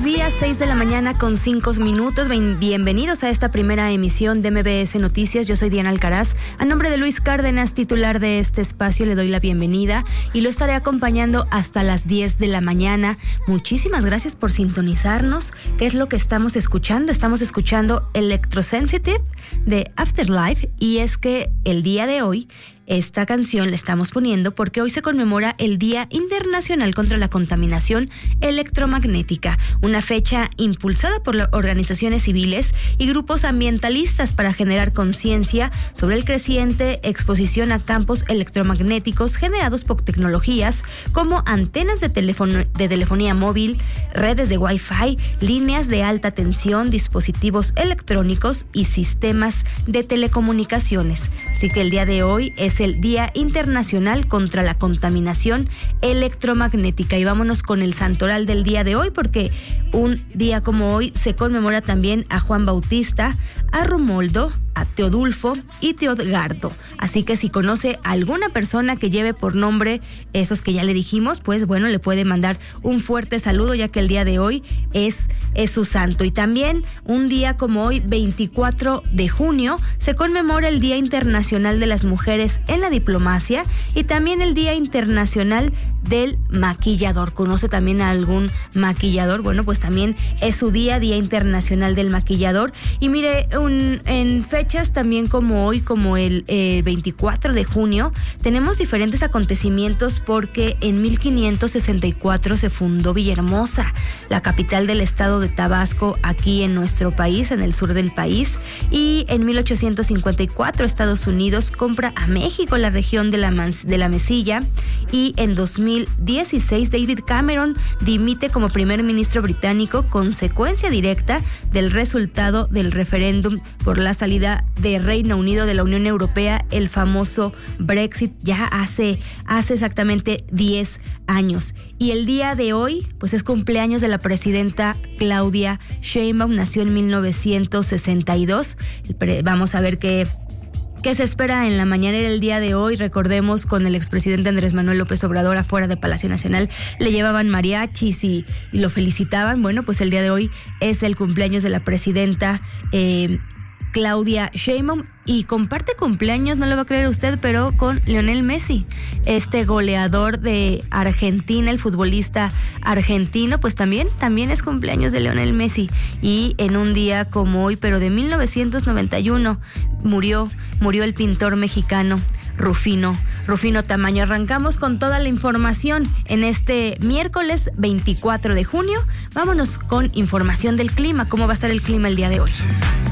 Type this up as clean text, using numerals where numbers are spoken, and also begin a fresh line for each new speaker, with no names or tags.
buenos días, 6 de la mañana con 5 minutos. Bienvenidos a esta primera emisión de MBS Noticias. Yo soy Diana Alcaraz. A nombre de Luis Cárdenas, titular de este espacio, le doy la bienvenida y lo estaré acompañando hasta las 10 de la mañana. Muchísimas gracias por sintonizarnos. ¿Qué es lo que estamos escuchando? Estamos escuchando Electrosensitive de Afterlife, y es que el día de hoy esta canción la estamos poniendo porque hoy se conmemora el Día Internacional contra la Contaminación Electromagnética, una fecha impulsada por las organizaciones civiles y grupos ambientalistas para generar conciencia sobre el creciente exposición a campos electromagnéticos generados por tecnologías como antenas de telefonía móvil, redes de Wi-Fi, líneas de alta tensión, dispositivos electrónicos y sistemas de telecomunicaciones. Así que el día de hoy es el Día Internacional contra la Contaminación Electromagnética. Y vámonos con el santoral del día de hoy, porque un día como hoy se conmemora también a Juan Bautista, a Romoldo, a Teodulfo y Teodgardo. Así que si conoce a alguna persona que lleve por nombre esos que ya le dijimos, pues bueno, le puede mandar un fuerte saludo, ya que el día de hoy es su santo. Y también un día como hoy, 24 de junio, se conmemora el Día Internacional de las Mujeres en la Diplomacia y también el Día Internacional del Maquillador. ¿Conoce también a algún maquillador? Bueno, pues también es su Día Internacional del Maquillador. Y mire, en fechas también como hoy, como el 24 de junio, tenemos diferentes acontecimientos, porque en 1564 se fundó Villahermosa, la capital del estado de Tabasco, aquí en nuestro país, en el sur del país. Y en 1854 Estados Unidos compra a México la región de la Mesilla. Y en 2016 David Cameron dimite como primer ministro británico, consecuencia directa del resultado del referéndum por la salida de Reino Unido de la Unión Europea, el famoso Brexit, ya hace exactamente 10 años. Y el día de hoy, pues es cumpleaños de la presidenta Claudia Sheinbaum. Nació en 1962. Vamos a ver qué se espera en la mañanera el día de hoy. Recordemos, con el expresidente Andrés Manuel López Obrador afuera de Palacio Nacional le llevaban mariachis y lo felicitaban. Bueno, pues el día de hoy es el cumpleaños de la presidenta Claudia Sheinbaum, y comparte cumpleaños, no lo va a creer usted, pero con Lionel Messi, este goleador de Argentina, el futbolista argentino. Pues también es cumpleaños de Lionel Messi. Y en un día como hoy, pero de 1991, murió el pintor mexicano Rufino Tamayo. Arrancamos con toda la información en este miércoles 24 de junio. Vámonos con información del clima. ¿Cómo va a estar el clima el día de hoy?